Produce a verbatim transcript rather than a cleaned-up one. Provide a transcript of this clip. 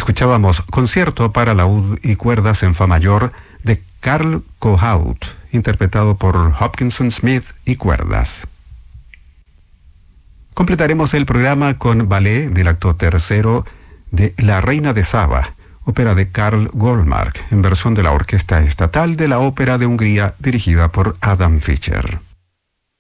Escuchábamos Concierto para laúd y cuerdas en fa mayor de Carl Cohaut, interpretado por Hopkinson Smith y cuerdas. Completaremos el programa con ballet del acto tercero de La Reina de Saba, ópera de Karl Goldmark, en versión de la Orquesta Estatal de la Ópera de Hungría, dirigida por Adam Fischer.